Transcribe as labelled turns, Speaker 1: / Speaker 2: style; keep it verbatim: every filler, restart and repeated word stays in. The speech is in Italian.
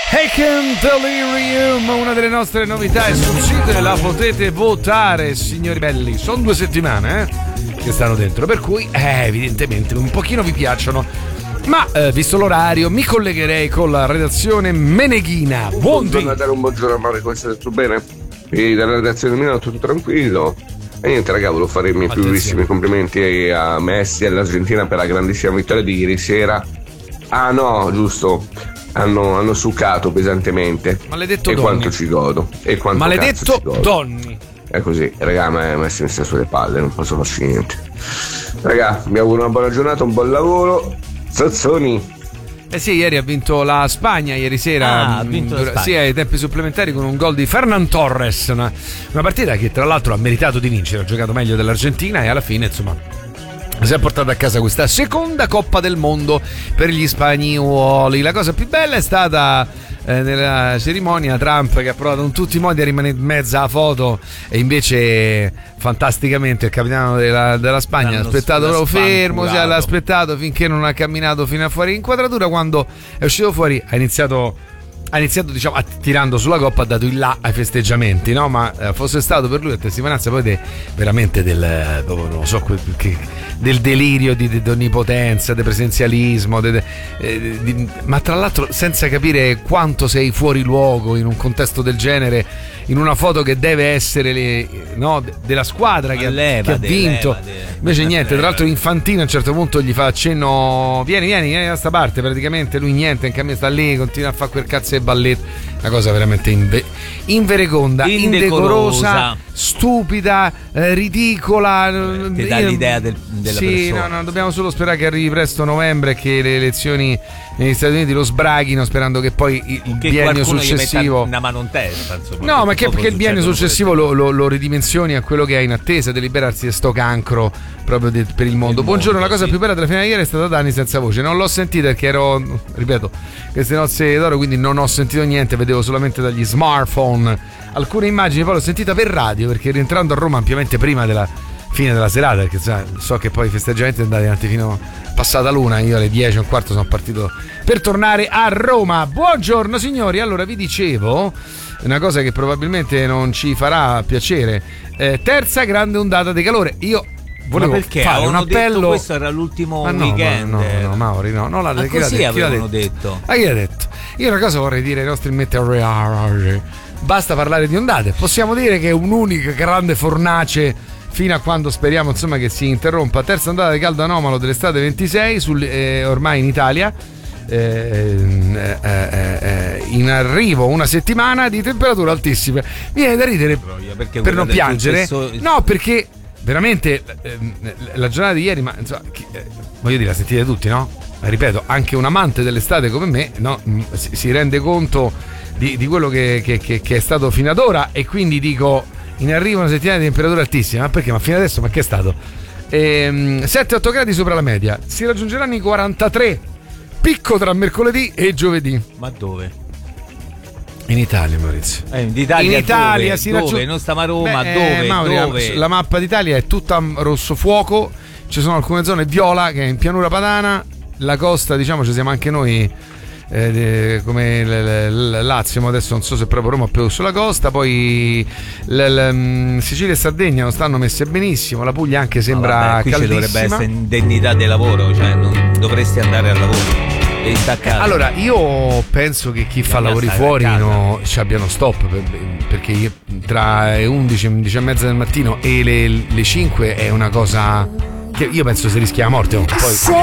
Speaker 1: Haken Delirium, una delle nostre novità è sul sito e la potete votare, signori belli. Sono due settimane eh, che stanno dentro, per cui eh, evidentemente un pochino vi piacciono. Ma eh, visto l'orario mi collegherei con la redazione meneghina.
Speaker 2: Buongiorno a dare un buongiorno a Mario, come stai? Tutto bene? E dalla redazione di Milano tutto tranquillo. E niente raga, volevo fare i miei più vivissimi complimenti a Messi e all'Argentina per la grandissima vittoria di ieri sera. Ah no, giusto, hanno, hanno succato pesantemente.
Speaker 1: Maledetto
Speaker 2: e
Speaker 1: Donny.
Speaker 2: Quanto ci godo. E quanto
Speaker 1: Maledetto
Speaker 2: ci godo.
Speaker 1: Donny.
Speaker 2: È così, raga, ma Messi mi sta sulle palle, non posso farci niente. Raga, vi auguro una buona giornata, un buon lavoro. Zazzoni.
Speaker 1: Eh sì, ieri ha vinto la Spagna, ieri sera,
Speaker 3: ah, ha vinto la Spagna.
Speaker 1: Sì, ai tempi supplementari con un gol di Fernan Torres, una, una partita che tra l'altro ha meritato di vincere, ha giocato meglio dell'Argentina e alla fine insomma si è portata a casa questa seconda Coppa del Mondo per gli spagnoli. La cosa più bella è stata eh, nella cerimonia Trump che ha provato in tutti i modi a rimanere in mezzo alla foto e invece fantasticamente il capitano della, della Spagna ha aspettato proprio fermo, cioè, l'ha aspettato finché non ha camminato fino a fuori inquadratura. Quando è uscito fuori ha iniziato ha iniziato diciamo a, tirando sulla coppa, ha dato il là ai festeggiamenti, no? Ma eh, fosse stato per lui a testimonianza poi de, veramente del eh, non so che, del delirio di, di, di onnipotenza, del presenzialismo de, de, eh, di, ma tra l'altro senza capire quanto sei fuori luogo in un contesto del genere, in una foto che deve essere le, no, della squadra che,
Speaker 3: levate,
Speaker 1: ha, che ha vinto
Speaker 3: levate.
Speaker 1: Invece niente, tra l'altro Infantino a un certo punto gli fa accenno vieni vieni vieni da sta parte, praticamente lui niente, in cambio sta lì, continua a fare quel cazzo di balletto, una cosa veramente inve- invereconda, indecorosa, indecorosa, stupida, eh, ridicola.
Speaker 3: Ti dà l'idea del, della
Speaker 1: sì,
Speaker 3: persona.
Speaker 1: no, no, dobbiamo solo sperare che arrivi presto novembre e che le elezioni negli Stati Uniti lo sbraghino, sperando che poi il
Speaker 3: che
Speaker 1: biennio successivo
Speaker 3: una mano in testa, insomma,
Speaker 1: no, ma che, che il biennio successivo lo, lo, lo ridimensioni a quello che ha in attesa di liberarsi di sto cancro proprio de, per il mondo. Il Buongiorno, mondo, la cosa sì. più bella della finale di ieri è stata Dani senza voce. Non l'ho sentita perché ero, ripeto, queste nozze d'oro, quindi non ho sentito niente, vedevo solamente dagli smartphone alcune immagini, poi l'ho sentita per radio perché rientrando a Roma ampiamente prima della fine della serata, perché so che poi i festeggiamenti andati avanti fino a passata l'una, io alle dieci e un quarto sono partito per tornare a Roma. Buongiorno signori, allora vi dicevo una cosa che probabilmente non ci farà piacere, eh, terza grande ondata di calore. Io volevo
Speaker 3: ma perché?
Speaker 1: fare un appello.
Speaker 3: Detto questo era l'ultimo
Speaker 1: ma no,
Speaker 3: weekend.
Speaker 1: No, no, no, Mauri, no, no, la,
Speaker 3: ma
Speaker 1: chi
Speaker 3: così
Speaker 1: l'ha,
Speaker 3: avevano
Speaker 1: chi l'ha detto?
Speaker 3: detto.
Speaker 1: Ma chi l'ha detto? Io una cosa vorrei dire ai nostri meteorologi. Basta parlare di ondate. Possiamo dire che è un'unica grande fornace fino a quando speriamo insomma che si interrompa. Terza ondata di caldo anomalo dell'estate ventisei sul, eh, ormai in Italia. Eh, eh, eh, eh, in arrivo una settimana di temperature altissime. Viene da ridere perché per non piangere. Stesso... No, perché veramente eh, la giornata di ieri, ma insomma, chi, eh, voglio dire, la sentite tutti, no? Ma ripeto, anche un amante dell'estate come me, no, si, si rende conto di, di quello che, che, che, che è stato fino ad ora, e quindi dico in arrivo una settimana di temperature altissime. Ma perché? Ma fino adesso, ma che è stato? Ehm, sette otto gradi sopra la media, si raggiungeranno i quarantatré, picco tra mercoledì e giovedì.
Speaker 3: Ma dove?
Speaker 1: In Italia, Maurizio.
Speaker 3: Eh, in Italia,
Speaker 1: in Italia
Speaker 3: dove?
Speaker 1: si
Speaker 3: dove?
Speaker 1: raggiunge.
Speaker 3: Non stiamo a Roma.
Speaker 1: Beh,
Speaker 3: dove?
Speaker 1: Eh, Mauri,
Speaker 3: dove?
Speaker 1: La, la mappa d'Italia è tutta rosso fuoco. Ci sono alcune zone viola che è in pianura padana. La costa, diciamo, ci siamo anche noi. Eh, come il Lazio, ma adesso non so se proprio Roma più sulla costa. Poi l- l- Sicilia e Sardegna non stanno messe benissimo. La Puglia anche sembra
Speaker 3: no, vabbè, qui
Speaker 1: caldissima.
Speaker 3: Ci dovrebbe essere indennità di lavoro, cioè non dovresti andare al lavoro.
Speaker 1: Allora io penso che chi fa lavori fuori no, ci abbiano stop, perché io, tra le undici, undici e mezza del mattino e le, le cinque è una cosa che io penso si rischia la morte. Poi